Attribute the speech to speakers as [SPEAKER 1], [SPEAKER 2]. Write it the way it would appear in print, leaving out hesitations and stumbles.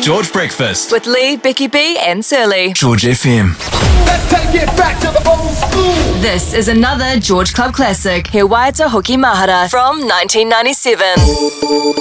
[SPEAKER 1] George Breakfast
[SPEAKER 2] with Lee, Becky B and Surly.
[SPEAKER 1] George FM.
[SPEAKER 3] Let's take it back to the old school.
[SPEAKER 2] This is another George Club classic, He Waita Hoki Mahara from 1997.